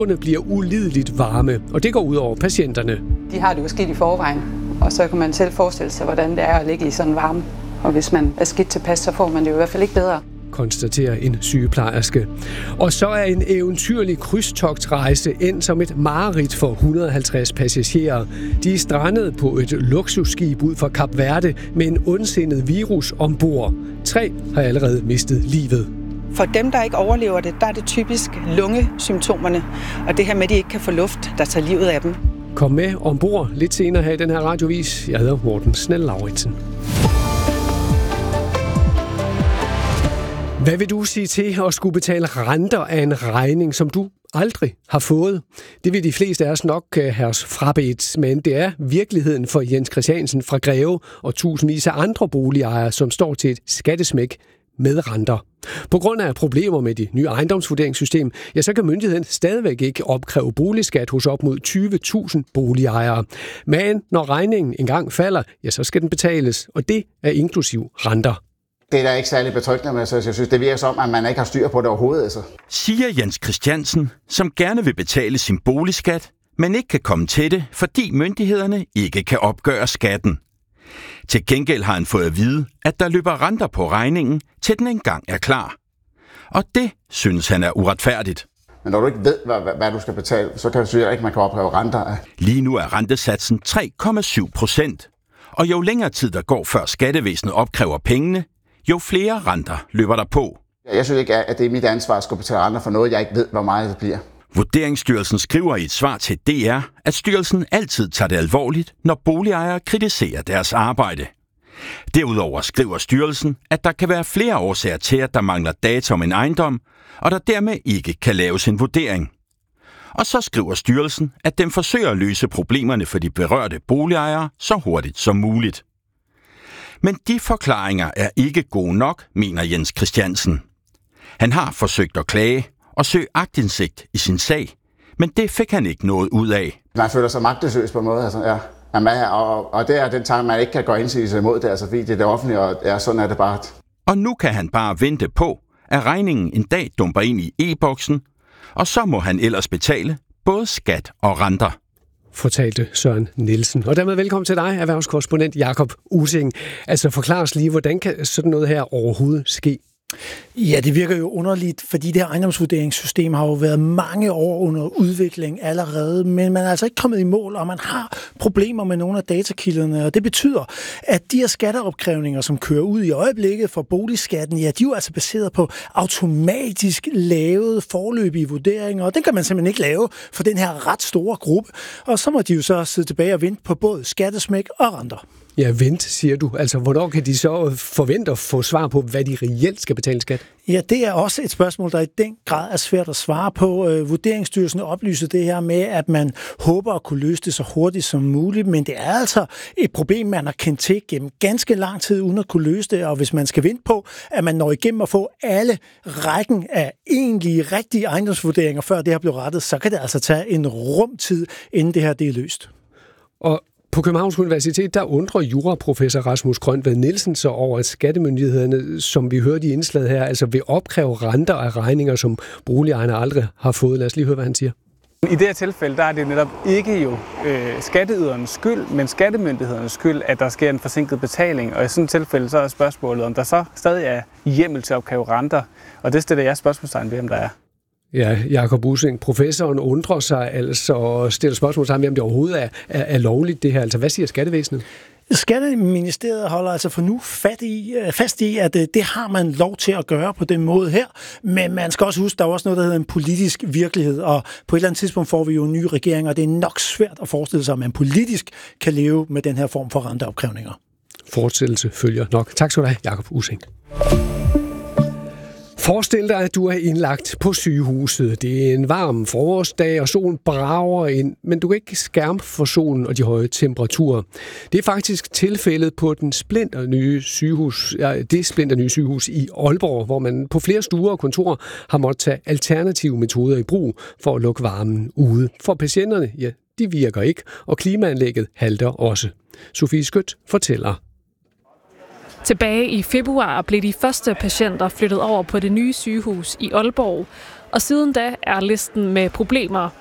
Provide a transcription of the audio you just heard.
bliver ulideligt varme, og det går ud over patienterne. De har det jo skidt i forvejen, og så kan man selv forestille sig, hvordan det er at ligge i sådan en varme. Og hvis man er skidt tilpas, så får man det jo i hvert fald ikke bedre, konstaterer en sygeplejerske. Og så er en eventyrlig krydstogtsrejse endt som et mareridt for 150 passagerer. De er strandet på et luksusskib ud fra Kap Verde med en ondsindet virus ombord. 3 har allerede mistet livet. For dem, der ikke overlever det, der er det typisk lungesymptomerne, og det her med, at de ikke kan få luft, der tager livet af dem. Kom med ombord lidt senere her i den her radiovis. Jeg hedder Morten Snell-Lauritsen. Hvad vil du sige til at skulle betale renter af en regning, som du aldrig har fået? Det vil de fleste af os nok have os frabedt, men det er virkeligheden for Jens Christiansen fra Greve og tusindvis af andre boligejere, som står til et skattesmæk med renter. På grund af problemer med de nye ejendomsvurderingssystem, ja, så kan myndigheden stadigvæk ikke opkræve boligskat hos op mod 20.000 boligejere. Men når regningen engang falder, ja, så skal den betales, og det er inklusiv renter. Det er da ikke særlig betryggende med, så jeg synes, det virker som, at man ikke har styr på det overhovedet. Altså. Siger Jens Christiansen, som gerne vil betale sin boligskat, men ikke kan komme til det, fordi myndighederne ikke kan opgøre skatten. Til gengæld har han fået at vide, at der løber renter på regningen, til den engang er klar. Og det synes han er uretfærdigt. Men når du ikke ved, hvad du skal betale, så kan du sige, at man kan opkræve renter af. Lige nu er rentesatsen 3,7%. Og jo længere tid der går, før skattevæsenet opkræver pengene, jo flere renter løber der på. Jeg synes ikke, at det er mit ansvar at skulle betale renter for noget, jeg ikke ved, hvor meget det bliver. Vurderingsstyrelsen skriver i et svar til DR, at styrelsen altid tager det alvorligt, når boligejere kritiserer deres arbejde. Derudover skriver styrelsen, at der kan være flere årsager til, at der mangler data om en ejendom, og der dermed ikke kan laves en vurdering. Og så skriver styrelsen, at den forsøger at løse problemerne for de berørte boligejere så hurtigt som muligt. Men de forklaringer er ikke gode nok, mener Jens Christiansen. Han har forsøgt at klage og søge aktindsigt i sin sag, men det fik han ikke noget ud af. Man føler sig magtesløs på en måde, altså, ja. Og det er den tanke, man ikke kan gå indsigelse imod det, altså, fordi det er det offentlige, og ja, sådan er det bare. Og nu kan han bare vente på, at regningen en dag dumper ind i e-boksen, og så må han ellers betale både skat og renter. Fortalte Søren Nielsen. Og dermed velkommen til dig, erhvervskorrespondent Jakob Ussing. Altså forklar os lige, hvordan kan sådan noget her overhovedet ske? Ja, det virker jo underligt, fordi det her ejendomsvurderingssystem har jo været mange år under udvikling allerede, men man er altså ikke kommet i mål, og man har problemer med nogle af datakilderne, og det betyder, at de her skatteopkrævninger, som kører ud i øjeblikket for boligskatten, ja, de er jo altså baseret på automatisk lavede foreløbige vurderinger, og den kan man simpelthen ikke lave for den her ret store gruppe, og så må de jo så sidde tilbage og vente på både skattesmæk og renter. Ja, vent, siger du. Altså, hvornår kan de så forvente at få svar på, hvad de reelt skal betale skat? Ja, det er også et spørgsmål, der i den grad er svært at svare på. Vurderingsstyrelsen oplyser det her med, at man håber at kunne løse det så hurtigt som muligt, men det er altså et problem, man har kendt til gennem ganske lang tid, uden at kunne løse det, og hvis man skal vente på, at man når igennem at få alle rækken af egentlige, rigtige ejendomsvurderinger, før det her bliver rettet, så kan det altså tage en rumtid, inden det her det er løst. Og på Københavns Universitet, der undrer juraprofessor Rasmus Grøntved Nielsen sig over, at skattemyndighederne, som vi hørte i indslaget her, altså vil opkræve renter af regninger, som boligejerne aldrig har fået. Lad os lige høre, hvad han siger. I det her tilfælde, der er det netop ikke jo skatteydernes skyld, men skattemyndighedernes skyld, at der sker en forsinket betaling. Og i sådan et tilfælde, så er spørgsmålet, om der så stadig er hjemmel til at opkræve renter. Og det stiller jeg spørgsmålstegn ved, om der er. Ja, Jakob Ussing, professoren undrer sig altså og stiller spørgsmålstegn ved, om det overhovedet er lovligt det her. Altså, hvad siger skattevæsenet? Skatteministeriet holder altså for nu fast i, at det har man lov til at gøre på den måde her, men man skal også huske, der er også noget, der hedder en politisk virkelighed, og på et eller andet tidspunkt får vi jo en ny regering, og det er nok svært at forestille sig, at man politisk kan leve med den her form for renteopkrævninger. Fortsættelse følger nok. Tak skal du have, Jakob Ussing. Forestil dig, at du er indlagt på sygehuset. Det er en varm forårsdag, og solen brager ind, men du kan ikke skærme for solen og de høje temperaturer. Det er faktisk tilfældet på det splinternye sygehus i Aalborg, hvor man på flere stuer og kontorer har måttet tage alternative metoder i brug for at lukke varmen ude. For patienterne, ja, de virker ikke, og klimaanlægget halter også. Sofie Skødt fortæller. Tilbage i februar blev de første patienter flyttet over på det nye sygehus i Aalborg, Og siden da er listen med problemer